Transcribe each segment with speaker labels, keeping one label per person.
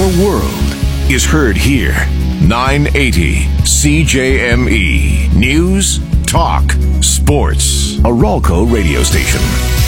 Speaker 1: Your world is heard here. 980 CJME. News, talk, sports. A Ralco radio station.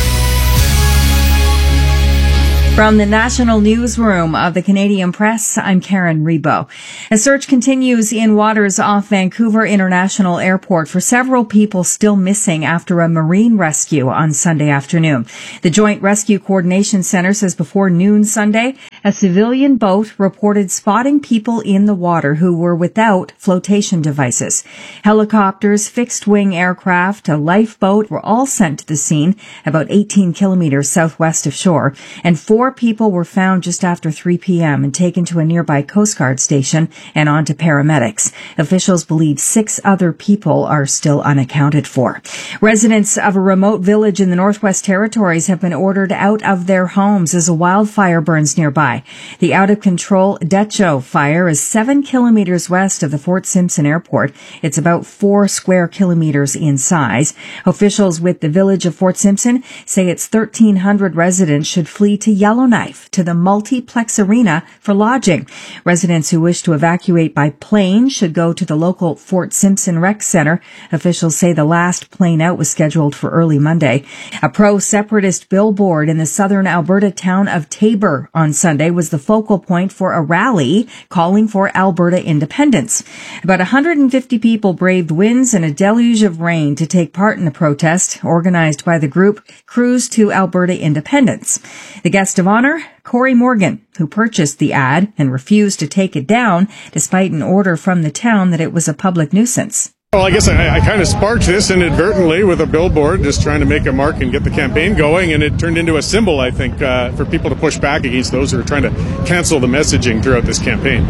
Speaker 2: From the National Newsroom of the Canadian Press, I'm Karen Rebo. A search continues in waters off Vancouver International Airport for several people still missing after a marine rescue on Sunday afternoon. The Joint Rescue Coordination Center says before noon Sunday, a civilian boat reported spotting people in the water who were without flotation devices. Helicopters, fixed-wing aircraft, a lifeboat were all sent to the scene about 18 kilometers southwest of shore, and 4 people were found just after 3 p.m. and taken to a nearby Coast Guard station and on to paramedics. Officials believe 6 other people are still unaccounted for. Residents of a remote village in the Northwest Territories have been ordered out of their homes as a wildfire burns nearby. The out-of-control Decho fire is 7 kilometers west of the Fort Simpson Airport. It's about 4 square kilometers in size. Officials with the village of Fort Simpson say its 1,300 residents should flee to Yellowknife to the Multiplex Arena for lodging. Residents who wish to evacuate by plane should go to the local Fort Simpson Rec Center. Officials say the last plane out was scheduled for early Monday. A pro-separatist billboard in the southern Alberta town of Taber on Sunday was the focal point for a rally calling for Alberta independence. About 150 people braved winds and a deluge of rain to take part in the protest organized by the group Cruise to Alberta Independence. The guest of honor, Corey Morgan, who purchased the ad and refused to take it down despite an order from the town that it was a public nuisance.
Speaker 3: Well, I guess I kind of sparked this inadvertently with a billboard, just trying to make a mark and get the campaign going, and it turned into a symbol, I think, for people to push back against those who are trying to cancel the messaging throughout this campaign.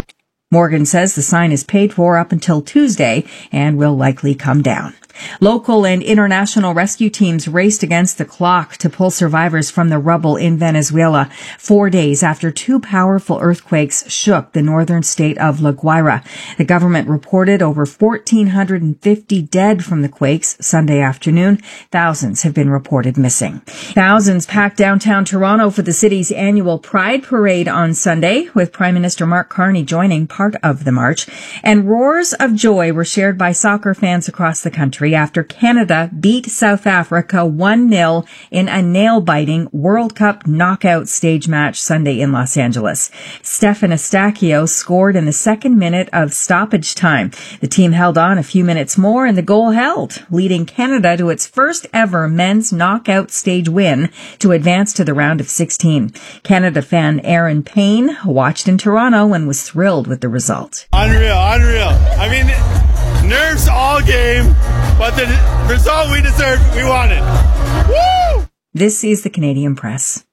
Speaker 2: Morgan says the sign is paid for up until Tuesday and will likely come down. Local and international rescue teams raced against the clock to pull survivors from the rubble in Venezuela 4 days after 2 powerful earthquakes shook the northern state of La Guaira. The government reported over 1,450 dead from the quakes Sunday afternoon. Thousands have been reported missing. Thousands packed downtown Toronto for the city's annual Pride Parade on Sunday, with Prime Minister Mark Carney joining part of the march. And roars of joy were shared by soccer fans across the country after Canada beat South Africa 1-0 in a nail-biting World Cup knockout stage match Sunday in Los Angeles. Stefan Eustaquio scored in the 2nd minute of stoppage time. The team held on a few minutes more and the goal held, leading Canada to its first ever men's knockout stage win to advance to the round of 16. Canada fan Aaron Payne watched in Toronto and was thrilled with the result.
Speaker 4: Unreal. I mean, nerves all game. But the result we deserved, we wanted. Woo!
Speaker 2: This is the Canadian Press.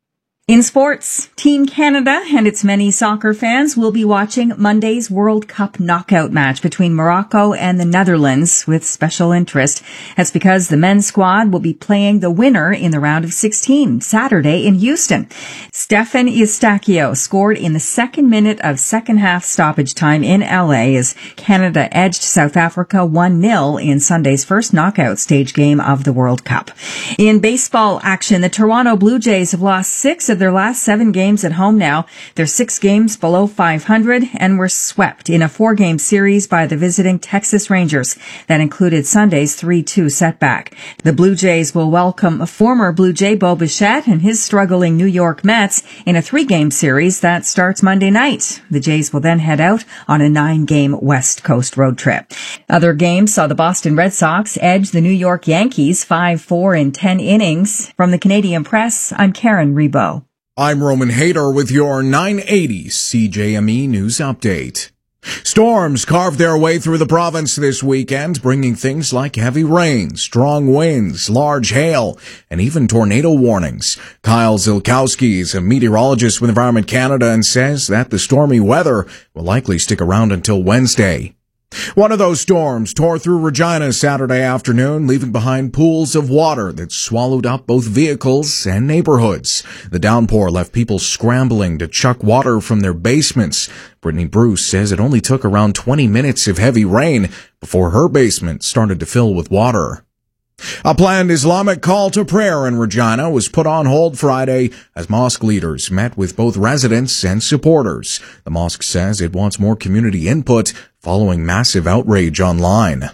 Speaker 2: In sports, Team Canada and its many soccer fans will be watching Monday's World Cup knockout match between Morocco and the Netherlands with special interest. That's because the men's squad will be playing the winner in the round of 16 Saturday in Houston. Stefan Eustaquio scored in the 2nd minute of second-half stoppage time in LA as Canada edged South Africa 1-0 in Sunday's first knockout stage game of the World Cup. In baseball action, the Toronto Blue Jays have lost 6 of their last 7 games at home now. They're 6 games below 500 and were swept in a 4-game series by the visiting Texas Rangers. That included Sunday's 3-2 setback. The Blue Jays will welcome former Blue Jay Bo Bichette and his struggling New York Mets in a 3-game series that starts Monday night. The Jays will then head out on a 9-game West Coast road trip. Other games saw the Boston Red Sox edge the New York Yankees 5-4 in 10 innings. From the Canadian Press, I'm Karen Rebo.
Speaker 5: I'm Roman Hayter with your 980 CJME News Update. Storms carved their way through the province this weekend, bringing things like heavy rain, strong winds, large hail, and even tornado warnings. Kyle Zilkowski is a meteorologist with Environment Canada and says that the stormy weather will likely stick around until Wednesday. One of those storms tore through Regina Saturday afternoon, leaving behind pools of water that swallowed up both vehicles and neighborhoods. The downpour left people scrambling to chuck water from their basements. Brittany Bruce says it only took around 20 minutes of heavy rain before her basement started to fill with water. A planned Islamic call to prayer in Regina was put on hold Friday as mosque leaders met with both residents and supporters. The mosque says it wants more community input following massive outrage online.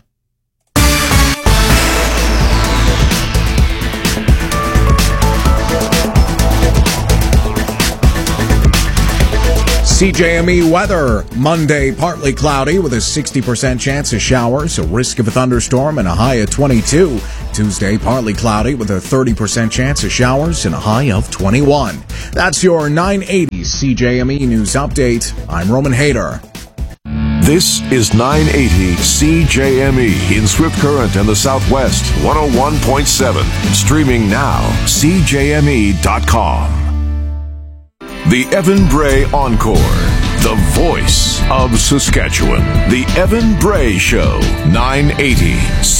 Speaker 5: CJME weather. Monday, partly cloudy with a 60% chance of showers, a risk of a thunderstorm, and a high of 22. Tuesday, partly cloudy with a 30% chance of showers and a high of 21. That's your 980 CJME News Update. I'm Roman Hayter.
Speaker 1: This is 980 CJME in Swift Current and the Southwest, 101.7. Streaming now, CJME.com. The Evan Bray Encore, the voice of Saskatchewan. The Evan Bray Show, 980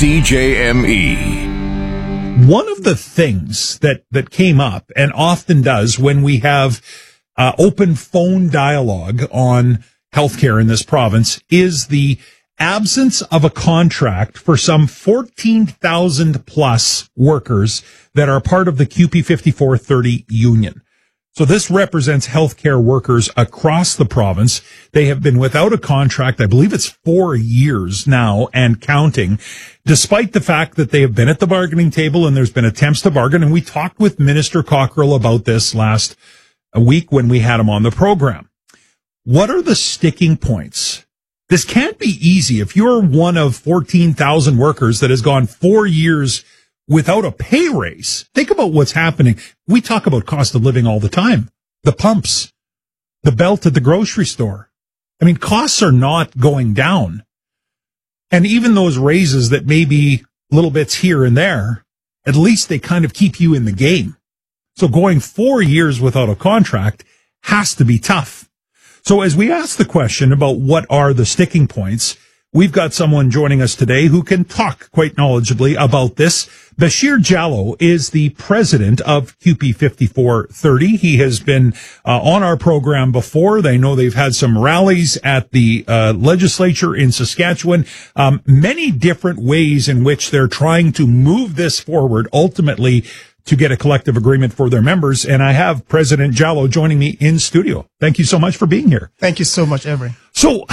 Speaker 1: CJME.
Speaker 6: One of the things that came up and often does when we have open phone dialogue on healthcare in this province is the absence of a contract for some 14,000 plus workers that are part of the QP 5430 union. So this represents healthcare workers across the province. They have been without a contract. I believe it's 4 years now and counting, despite the fact that they have been at the bargaining table and there's been attempts to bargain. And we talked with Minister Cockrell about this last week when we had him on the program. What are the sticking points? This can't be easy. If you're one of 14,000 workers that has gone 4 years without a pay raise, think about what's happening. We talk about cost of living all the time. The pumps, the belt at the grocery store. I mean, costs are not going down. And even those raises that may be little bits here and there, at least they kind of keep you in the game. So going 4 years without a contract has to be tough. So as we ask the question about what are the sticking points, we've got someone joining us today who can talk quite knowledgeably about this. Bashir Jallow is the president of QP 5430. He has been on our program before. They know they've had some rallies at the legislature in Saskatchewan, many different ways in which they're trying to move this forward, ultimately to get a collective agreement for their members. And I have President Jallow joining me in studio. Thank you so much for being here.
Speaker 7: Thank you so much, Avery.
Speaker 6: So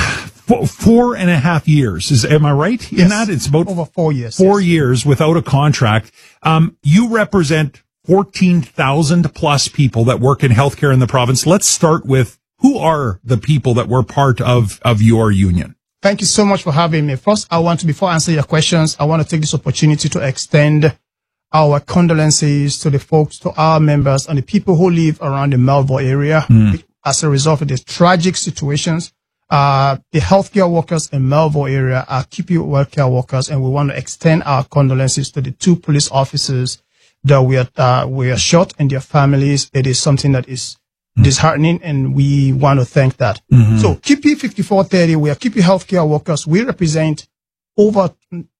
Speaker 6: 4.5 years, am I right in that? It's about
Speaker 7: over 4 years.
Speaker 6: 4 years without a contract. You represent 14,000 plus people that work in healthcare in the province. Let's start with who are the people that were part of your union?
Speaker 7: Thank you so much for having me. First, before I answer your questions, I want to take this opportunity to extend our condolences to the folks, to our members and the people who live around the Melville area as a result of the tragic situations. The healthcare workers in Melville area are QP healthcare workers, and we want to extend our condolences to the 2 police officers that were shot and their families. It is something that is disheartening, and we want to thank that. So QP 5430, we are QP healthcare workers. We represent over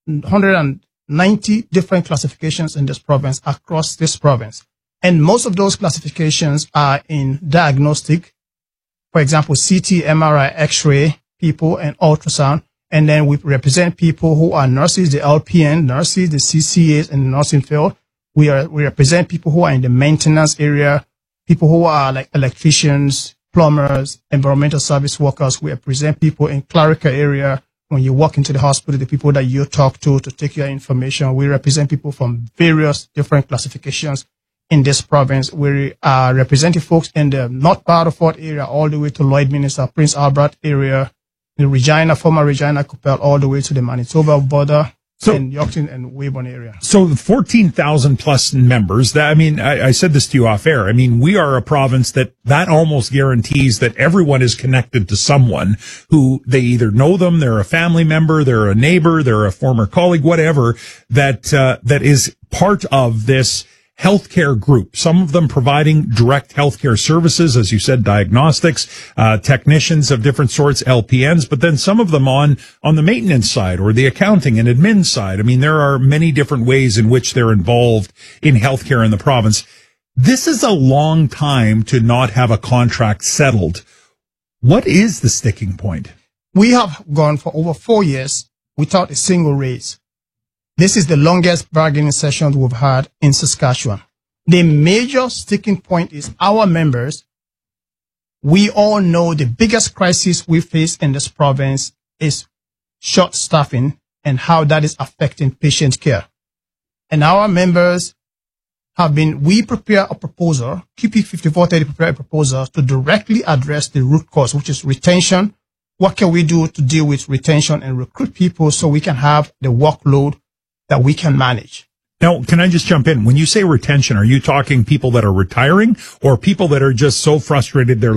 Speaker 7: 190 different classifications in this province, across this province. And most of those classifications are in diagnostic. For example, CT, MRI, X-ray people, and ultrasound. And then we represent people who are nurses, the LPN nurses, the CCAs in the nursing field. We represent people who are in the maintenance area, people who are like electricians, plumbers, environmental service workers. We represent people in clerical area. When you walk into the hospital, the people that you talk to take your information. We represent people from various different classifications in this province. We are representing folks in the North Battleford area all the way to Lloydminster, Prince Albert area, the Regina, former Regina Coupelle, all the way to the Manitoba border, in Yorkton and Weyburn area.
Speaker 6: So the 14,000 plus members, I said this to you off air. I mean, we are a province that almost guarantees that everyone is connected to someone who they either know them, they're a family member, they're a neighbor, they're a former colleague, whatever, that is part of this healthcare group, some of them providing direct healthcare services, as you said, diagnostics, technicians of different sorts, LPNs, but then some of them on the maintenance side or the accounting and admin side. I mean, there are many different ways in which they're involved in healthcare in the province. This is a long time to not have a contract settled. What is the sticking point?
Speaker 7: We have gone for over 4 years without a single raise. This is the longest bargaining session we've had in Saskatchewan. The major sticking point is our members. We all know the biggest crisis we face in this province is short staffing and how that is affecting patient care. And our members we prepare a proposal, QP 5430 prepare a proposal to directly address the root cause, which is retention. What can we do to deal with retention and recruit people so we can have the workload that we can manage?
Speaker 6: Now, can I just jump in? When you say retention, are you talking people that are retiring or people that are just so frustrated they're